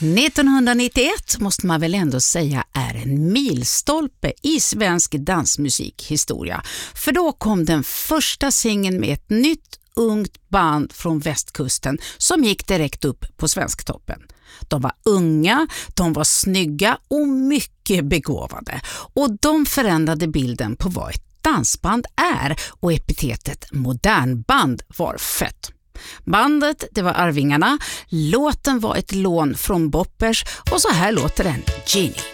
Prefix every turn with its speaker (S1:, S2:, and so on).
S1: 1991 måste man väl ändå säga är en milstolpe i svensk dansmusikhistoria. För då kom den första singeln med ett nytt ungt band från västkusten som gick direkt upp på Svensktoppen. De var unga, de var snygga och mycket begåvade. Och de förändrade bilden på vad ett dansband är och epitetet modernband var fött. Bandet, det var Arvingarna, låten var ett lån från Boppers och så här låter den, Genie.